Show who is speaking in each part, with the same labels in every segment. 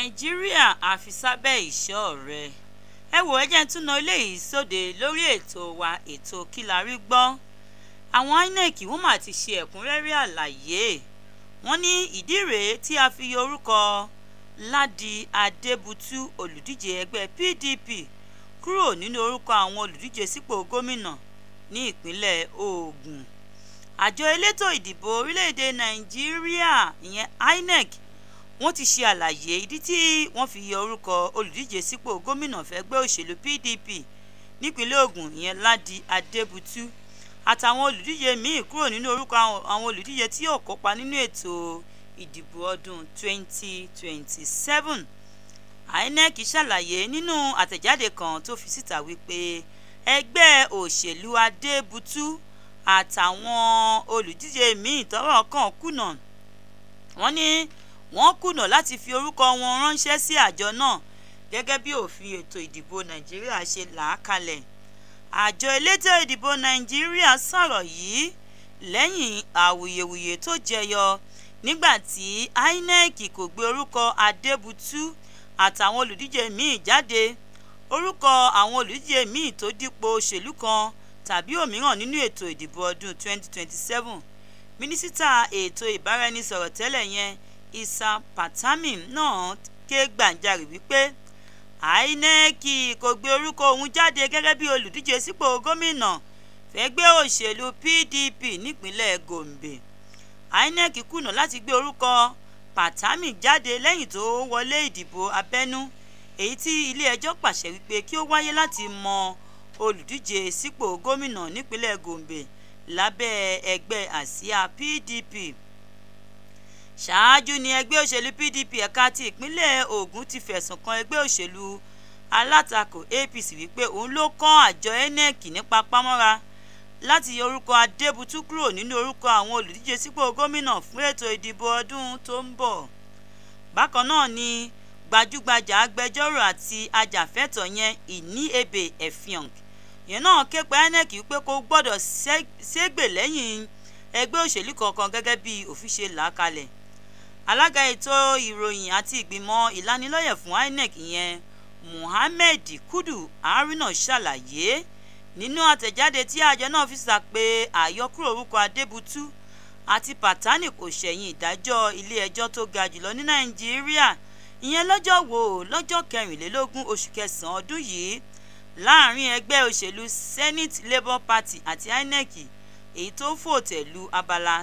Speaker 1: nàìjíríà àfi sábẹ́ ìṣọ́ rẹ̀. ẹ wò ẹ jẹ́ tún ná eléyìí sóde lórí ètò wa ètò kí la rí gbọ́. àwọn INEC wọ́n mà ti ṣe ẹ̀kúnrẹ́rẹ́ àlàyé. wọ́n ní ìdí rèé tí a fi yọ orúkọ Ládi Adébútú olùdíje ẹgbẹ́ PDP kúrò nínú orúkọ àwọn olùdíje sípò gómìnà ní ìpínlẹ̀ Ògùn. àjọ elétò ìdìbò orílẹ̀-èdè nàìjíríà ìyẹn INEC wọ́n ti ṣe àlàyé ìdí tí wọ́n fi yọ orúkọ olùdíje sípò gómìnà fẹ́gbẹ́ òṣèlú PDP nípínlẹ̀ Ògùn ìyẹn Ládi Adébútú àtàwọn olùdíje míì kúrò nínú orúkọ àwọn olùdíje tí yóò kópa nínú ètò ìdìbò ọdún 2027. INEC ṣàlàyé nínú àtẹ̀jáde kan tó fi síta wípé ẹgbẹ́ òṣèlú Adébútú àtàwọn olùdíje míì tọ́rọ̀ kàn kùnà. wọ́n ní wọ́n kùnà láti fi orúkọ wọn ránṣẹ́ sí àjọ náà gẹ́gẹ́ bí òfin ètò ìdìbò Nàìjíríà ṣe là á kalẹ̀. àjọ elétò ìdìbò Nàìjíríà sọ̀rọ̀ yìí lẹ́yìn àwuyewuye tó jẹyọ nígbà tí INEC kò gbé orúkọ Adébútú àtàwọn olùdíje míì jáde. orúkọ àwọn olùdíje míì tó dípò òṣèlú kan tàbí òmíràn nínú ètò ìdìbò ọdún 2027. mínísítà ètò ìbáraẹnisọ̀rọ̀ tẹ́lẹ̀ yẹn Isa Pantami náà ké gbàǹjarè wípé INEC kò gbé orúkọ òun jáde gẹ́gẹ́ bí olùdíje sípò gómìnà fẹ́gbẹ́ òṣèlú PDP nípínlẹ̀ Gombe. INEC kùnà láti gbé orúkọ Pantami jáde lẹ́yìn tó wọlé ìdìbò abẹ́nú èyí tí ilé-ẹjọ́ pàṣẹ wípé kí ó wáyé láti mọ olùdíje sípò gómìnà nípínlẹ̀ Gombe lábẹ́ ẹgbẹ́ àsíá PDP. ṣáájú ni ẹgbẹ́ òṣèlú PDP ẹ̀ka ti ìpínlẹ̀ Ògùn ti fẹ̀sùn kan ẹgbẹ́ òṣèlú alátakò APC wípé òun ló kàn àjọ INEC nípa pamọ́ra láti yọ orúkọ Adébútú kúrò nínú orúkọ àwọn olùdíje sípò gómìnà fún ètò ìdìbò ọdún tó ń bọ̀. bákan náà ni gbajúgbajà agbẹjọ́rò àti ajàfẹ́tọ̀ọ́ yẹn Ìní Ebè Effiong yẹn náà ké pe INEC wípé kò gbọ́dọ̀ ségbè lẹ́yìn ẹgbẹ́ òṣèlú kankan gẹ́gẹ́ bí òfin ṣe là á kalẹ̀. alága ètò ìròyìn àti ìgbìmọ̀ ìlanilọ́yẹ̀ fún INEC yẹn Muhammed Kudu Haruna ṣàlàyé nínú àtẹ̀jáde tí àjọ náà fi sà pé àyọkúrò orúkọ Adébútú àti Pantami kò ṣẹ̀yìn ìdájọ́ ilé-ẹjọ́ tó ga jùlọ ní Nàìjíríà ìyẹn lọ́jọ́ 24 oṣù kẹsàn-án ọdún yìí láàrin ẹgbẹ́ òṣèlú Senate Labour Party àti INEC èyí tó fòtẹ̀lù abala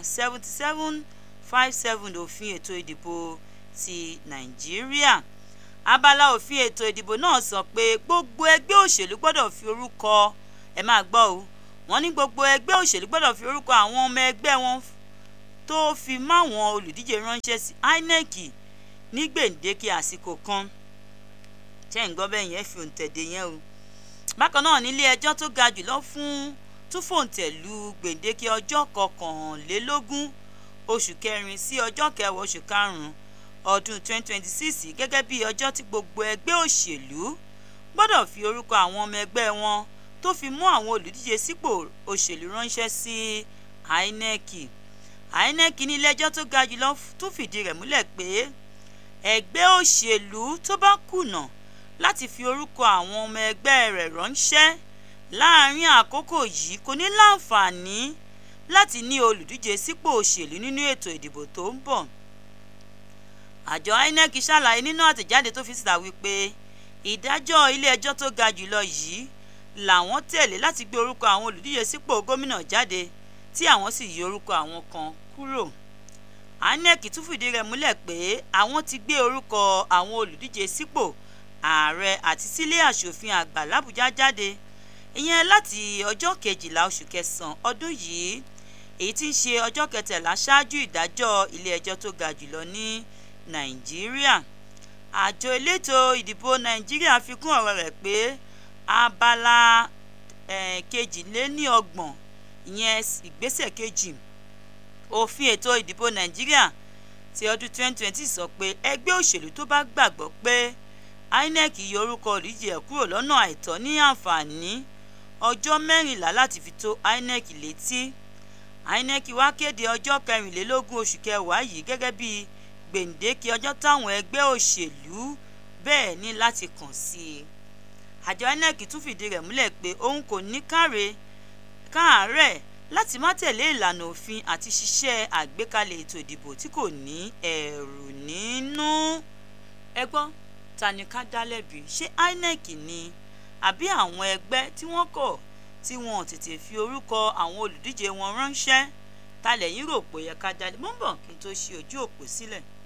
Speaker 1: 7757 òfin ètò ìdìbò ti Nàìjíríà. abala òfin ètò ìdìbò náà sọ pé gbogbo ẹgbẹ́ òṣèlú gbọ́dọ̀ fi orúkọ ẹ máa gbọ́ o wọ́n ní gbogbo ẹgbẹ́ òṣèlú gbọ́dọ̀ fi orúkọ àwọn ọmọ ẹgbẹ́ wọn tó fi máwọn olùdíje ránṣẹ́ sí INEC ní gbèǹdéke àsìkò kan. ṣé ń gbọ́ bẹ́ẹ̀ yẹn fi òǹtẹ̀dẹ̀ yẹn o. bákan náà nílé ẹjọ́ tó ga jùlọ tún fòǹtẹ̀lù gbèǹdéke ọjọ́ 21 oṣù kẹrin sí ọjọ́ 10 oṣù karùn-ún ọdún 2026 gẹ́gẹ́ bí ọjọ́ tí gbogbo ẹgbẹ́ òṣèlú gbọ́dọ̀ fi orúkọ àwọn ọmọ ẹgbẹ́ wọn tó fi mú àwọn olùdíje sípò òṣèlú ránṣẹ́ sí INEC. INEC ní ilé ẹjọ́ tó ga jùlọ tún fìdí rẹ̀ múlẹ̀ pé ẹgbẹ́ òṣèlú tó bá kùnà láti fi orúkọ àwọn ọmọ ẹgbẹ́ rẹ̀ ránṣẹ́ láàrin àkókò yìí kò ní láǹfààní láti ní olùdíje sípò òṣèlú nínú ètò ìdìbò tó ń bọ̀. àjọ INEC ṣàlàyé nínú àtẹ̀jáde tó fi síta wípé ìdájọ́ ilé-ẹjọ́ tó ga jùlọ yìí làwọn tẹ̀lé láti gbé orúkọ àwọn olùdíje sípò gómìnà jáde tí àwọn sì yí orúkọ àwọn kan kúrò. INEC tún fìdí rẹ̀ múlẹ̀ pé àwọn ti gbé orúkọ àwọn olùdíje sípò ààrẹ àti sílé aṣòfin àgbà l'Àbújá jáde ìyẹn láti ọjọ́ 12 oṣù kẹsàn-án ọdún yìí èyí tí ń ṣe ọjọ́ 13 ṣáájú ìdájọ́ ilé-ẹjọ́ tó ga jùlọ ní Nàìjíríà. àjọ elétò ìdìbò Nàìjíríà fi kún ọ̀rọ̀ rẹ̀ pé abala 22 ìyẹn ìgbésẹ̀ kejì òfin ètò ìdìbò Nàìjíríà ti ọdún 2020 sọ pé ẹgbẹ́ òṣèlú tó bá gbàgbọ́ pé INEC yọ orúkọ olùdíje kúrò lọ́nà àìtọ́ ní àǹfààní ọjọ́ 14 láti fi tó INEC létí. INEC wá kéde ọjọ́ 24 oṣù kẹwàá yìí gẹ́gẹ́ bí gbèǹdéke ọjọ́ táwọn ẹgbẹ́ òṣèlú bẹ́ẹ̀ ní láti kàn sí i. Àjọ INEC tún fìdí rẹ̀ múlẹ̀ pé òun kò ní káàárẹ̀ láti má tẹ̀lé ìlànà òfin àti ṣiṣẹ́ àgbékalẹ̀ ètò ìdìbò tí kò ní ẹ̀rù nínú. Ẹ gbọ́, ta ni ká dá lẹ́bi, ṣé INEC ni àbí àwọn ẹgbẹ́ tí wọ́n kọ̀ tí wọn ò tètè fi orúkọ àwọn olùdíje wọn ránṣẹ́? Ta lẹ̀yin rò pé ó yẹ ká dá lẹ́bi? Mo ń bọ̀ kí n tó ṣí ojú òpó sílẹ̀.